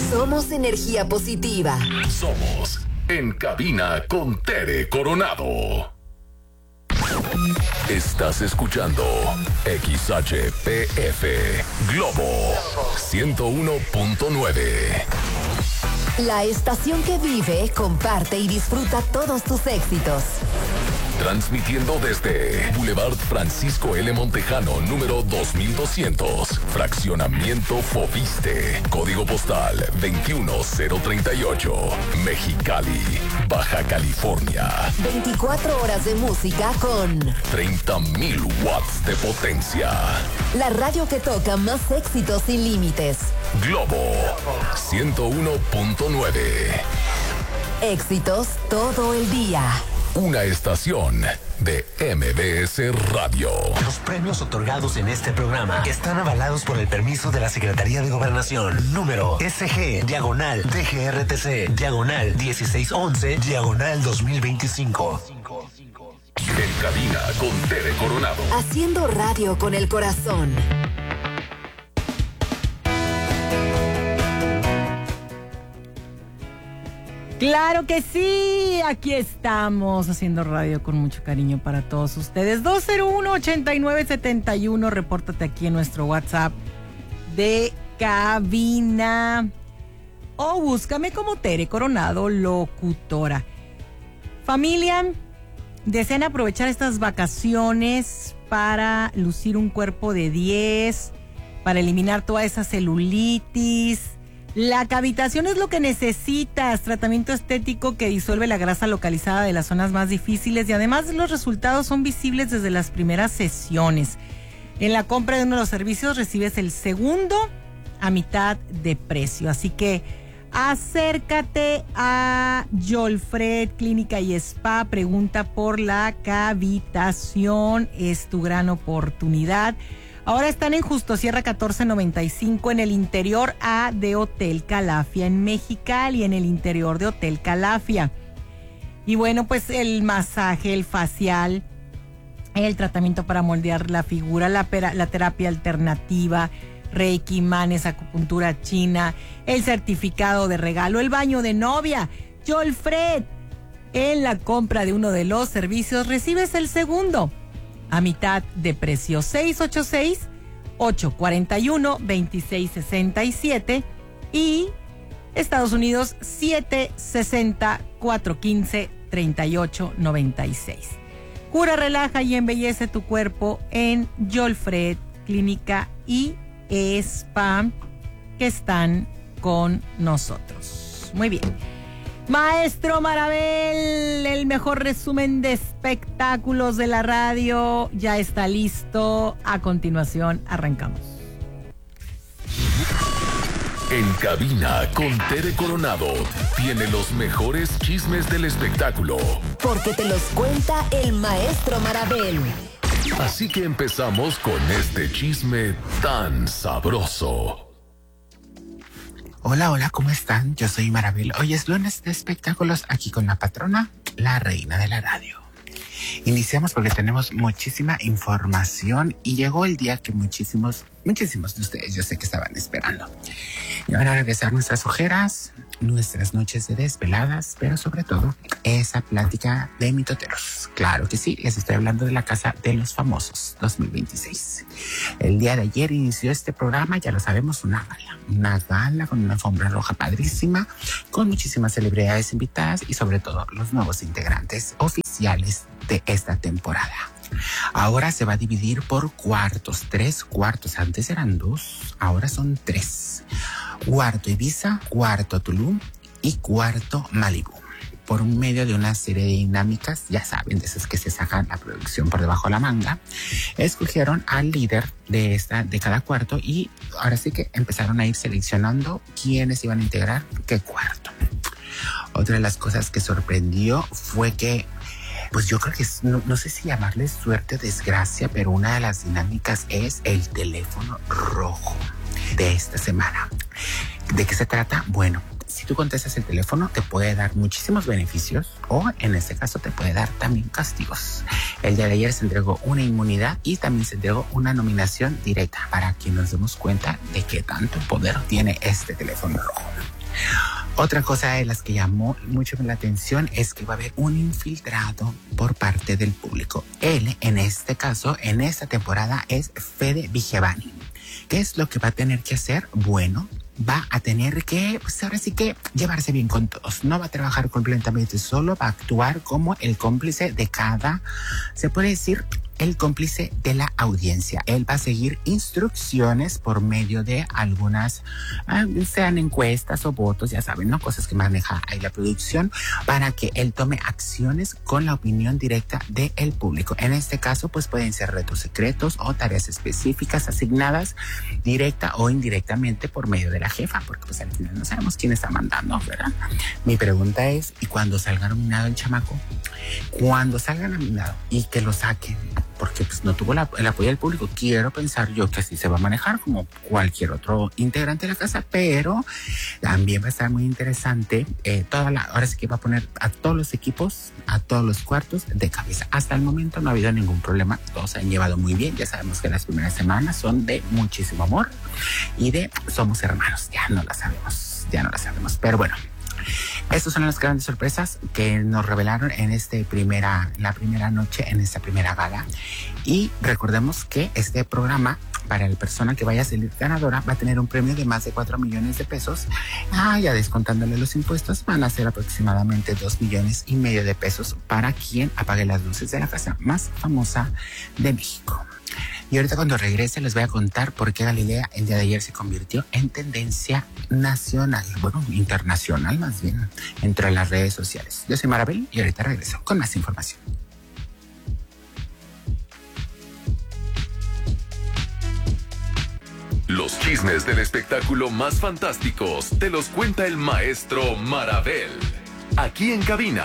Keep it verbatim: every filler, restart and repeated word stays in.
Somos energía positiva. Somos En Cabina con Tere Coronado. Estás escuchando X H P F Globo ciento uno punto nueve. La estación que vive, comparte y disfruta todos tus éxitos. Transmitiendo desde Boulevard Francisco L. Montejano, número dos mil doscientos, Fraccionamiento Fobiste, Código Postal veintiuno cero treinta y ocho, Mexicali, Baja California. veinticuatro horas de música con treinta mil watts de potencia. La radio que toca más éxitos sin límites. Globo ciento uno punto nueve. Éxitos todo el día. Una estación de M B S Radio. Los premios otorgados en este programa están avalados por el permiso de la Secretaría de Gobernación. Número S G, diagonal, D G R T C, diagonal, dieciséis once, diagonal dos mil veinticinco. En cabina con Tere Coronado. Haciendo radio con el corazón. Claro que sí, aquí estamos haciendo radio con mucho cariño para todos ustedes. dos cero uno, ochenta y nueve setenta y uno, repórtate aquí en nuestro WhatsApp de cabina o búscame como Tere Coronado Locutora. Familia, desean aprovechar estas vacaciones para lucir un cuerpo de diez, para eliminar toda esa celulitis. La cavitación es lo que necesitas, tratamiento estético que disuelve la grasa localizada de las zonas más difíciles y además los resultados son visibles desde las primeras sesiones. En la compra de uno de los servicios recibes el segundo a mitad de precio, así que acércate a Jolfred Clínica y Spa, pregunta por la cavitación, es tu gran oportunidad. Ahora están en Justo Sierra catorce noventa y cinco en el interior A de Hotel Calafia en Mexicali, en el interior de Hotel Calafia. Y bueno, pues el masaje, el facial, el tratamiento para moldear la figura, la, pera, la terapia alternativa, Reiki, manes, acupuntura china, el certificado de regalo, el baño de novia. Jolfred, en la compra de uno de los servicios recibes el segundo a mitad de precio. Seis ocho seis, ocho cuatro uno, dos seis seis siete y Estados Unidos siete sesenta, cuatro quince, treinta y ocho noventa y seis. Cura, relaja y embellece tu cuerpo en Jolfred Clínica y Spa, que están con nosotros. Muy bien. Maestro Marabel, el mejor resumen de espectáculos de la radio ya está listo. A continuación, arrancamos. En cabina con Tere Coronado tiene los mejores chismes del espectáculo. Porque te los cuenta el Maestro Marabel. Así que empezamos con este chisme tan sabroso. Hola, hola, ¿cómo están? Yo soy Marabel. Hoy es lunes de espectáculos aquí con la patrona, la reina de la radio. Iniciamos porque tenemos muchísima información y llegó el día que muchísimos, muchísimos de ustedes yo sé que estaban esperando. Y van a regresar nuestras ojeras, nuestras noches de desveladas, pero sobre todo esa plática de mitoteros. Claro que sí, les estoy hablando de la Casa de los Famosos dos mil veintiséis. El día de ayer inició este programa, ya lo sabemos, una gala. Una gala con una alfombra roja padrísima, con muchísimas celebridades invitadas y sobre todo los nuevos integrantes oficiales de esta temporada. Ahora se va a dividir por cuartos, tres cuartos. Antes eran dos, ahora son tres. Cuarto Ibiza, cuarto Tulum y cuarto Malibu. Por medio de una serie de dinámicas, ya saben, de esas que se sacan la producción por debajo de la manga, escogieron al líder de esta, de cada cuarto y ahora sí que empezaron a ir seleccionando quiénes iban a integrar qué cuarto. Otra de las cosas que sorprendió fue que pues yo creo que es, no, no sé si llamarle suerte o desgracia, pero una de las dinámicas es el teléfono rojo de esta semana. ¿De qué se trata? Bueno, si tú contestas el teléfono te puede dar muchísimos beneficios o en este caso te puede dar también castigos. El día de ayer se entregó una inmunidad y también se entregó una nominación directa para que nos demos cuenta de qué tanto poder tiene este teléfono rojo. Otra cosa de las que llamó mucho la atención es que va a haber un infiltrado por parte del público. Él, en este caso, en esta temporada, es Fede Vigevani. ¿Qué es lo que va a tener que hacer? Bueno, va a tener que, pues ahora sí que llevarse bien con todos. No va a trabajar completamente solo, va a actuar como el cómplice de cada, se puede decir, el cómplice de la audiencia. Él va a seguir instrucciones por medio de algunas, eh, sean encuestas o votos, ya saben, ¿no? Cosas que maneja ahí la producción, para que él tome acciones con la opinión directa del público. En este caso, pues pueden ser retos secretos o tareas específicas asignadas directa o indirectamente por medio de la jefa, porque pues al final no sabemos quién está mandando, ¿verdad? Mi pregunta es, ¿y cuando salga nominado el chamaco? Cuando salga nominado y que lo saquen, porque pues no tuvo la, el apoyo del público, quiero pensar yo que así se va a manejar como cualquier otro integrante de la casa, pero también va a estar muy interesante, eh, toda la, ahora sí que va a poner a todos los equipos, a todos los cuartos de cabeza. Hasta el momento no ha habido ningún problema, todos se han llevado muy bien, ya sabemos que las primeras semanas son de muchísimo amor y de somos hermanos, ya no la sabemos, ya no la sabemos, pero bueno. Estas son las grandes sorpresas que nos revelaron en este primera, la primera noche, en esta primera gala. Y recordemos que este programa, para la persona que vaya a salir ganadora, va a tener un premio de más de cuatro millones de pesos. Ah, ya descontándole los impuestos, van a ser aproximadamente dos millones y medio de pesos para quien apague las luces de la casa más famosa de México. Y ahorita cuando regrese les voy a contar por qué Galilea el día de ayer se convirtió en tendencia nacional, bueno, internacional más bien, entre las redes sociales. Yo soy Marabel y ahorita regreso con más información. Los chismes del espectáculo más fantásticos te los cuenta el maestro Marabel. Aquí en cabina,